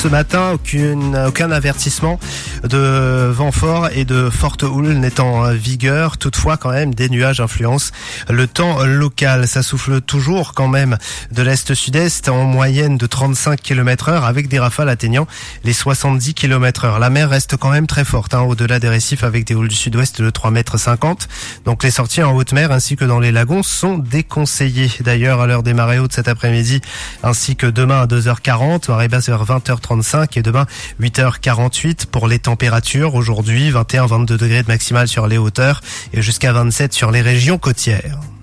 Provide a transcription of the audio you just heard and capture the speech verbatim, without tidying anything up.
ce matin, aucune, aucun avertissement de vent fort et de forte houle n'est en vigueur. Toutefois, quand même, des nuages influencent le temps local. Ça souffle toujours quand même de l'est-sud-est en moyenne de trente-cinq kilomètres heure avec des rafales atteignant les soixante-dix kilomètres heure. La mer reste quand même très forte, hein, au-delà des récifs avec des houles du sud-ouest de trois mètres cinquante. Donc les sorties en haute mer ainsi que dans les lagons sont déconseillées. D'ailleurs, à l'heure des marées hautes cet après-midi ainsi que demain à deux heures quarante, marée basse vers vingt heures trente-cinq et demain huit heures quarante-huit. Pour les températures, aujourd'hui vingt et un à vingt-deux degrés de maximale sur les hauteurs et jusqu'à vingt-sept sur les régions côtières.